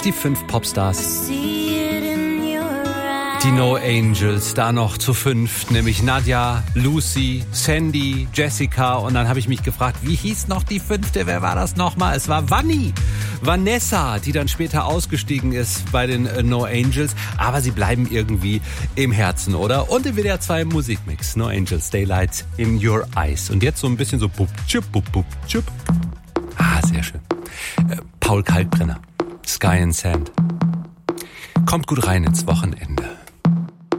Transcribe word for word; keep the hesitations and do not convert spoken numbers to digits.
Die fünf Popstars. Die No Angels, da noch zu fünf, nämlich Nadja, Lucy, Sandy, Jessica. Und dann habe ich mich gefragt, wie hieß noch die fünfte? Wer war das nochmal? Es war Vanni. Vanessa, die dann später ausgestiegen ist bei den No Angels. Aber sie bleiben irgendwie im Herzen, oder? Und im W D R zwei Musikmix. No Angels, Daylight in Your Eyes. Und jetzt so ein bisschen so bup, tschüp, bup, bup, tschüp. Ah, sehr schön. Äh, Paul Kalkbrenner, Sky and Sand. Kommt gut rein ins Wochenende.